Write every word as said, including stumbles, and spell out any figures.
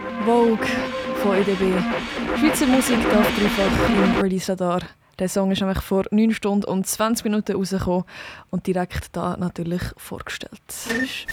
Vogue von E D B. Schweizer Musik darf dreifach im Release-Radar. Der Song ist nämlich vor neun Stunden und zwanzig Minuten rausgekommen und direkt da natürlich vorgestellt.